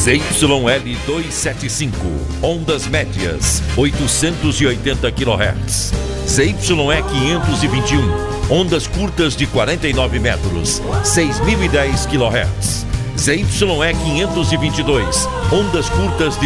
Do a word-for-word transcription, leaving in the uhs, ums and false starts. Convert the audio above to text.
Z Y L duzentos e setenta e cinco, ondas médias, oitocentos e oitenta quilohertz. Z Y E quinhentos e vinte e um, ondas curtas de quarenta e nove metros, seis mil e dez quilohertz. Z Y E quinhentos e vinte e dois, ondas curtas de